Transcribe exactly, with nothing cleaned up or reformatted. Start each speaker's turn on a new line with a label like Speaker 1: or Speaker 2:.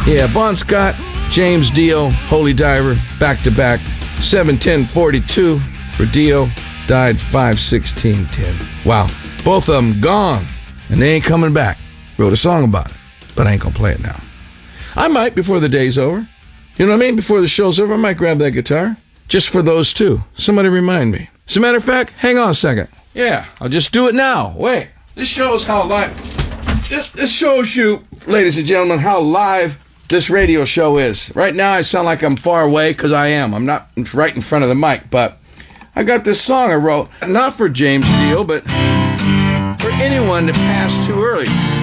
Speaker 1: Yeah, Bon Scott, James Dio, Holy Diver, back-to-back, seven ten forty-two for Dio, died five sixteen ten. Wow, both of them gone, and they ain't coming back. Wrote a song about it, but I ain't gonna play it now. I might before the day's over. You know what I mean? Before the show's over, I might grab that guitar, just for those two. Somebody remind me. As a matter of fact, hang on a second. Yeah, I'll just do it now. Wait. This shows how live... This, this shows you, ladies and gentlemen, how live this radio show is. Right now, I sound like I'm far away, because I am. I'm not right in front of the mic, but I got this song I wrote, not for James Dio, but for anyone that passed too early.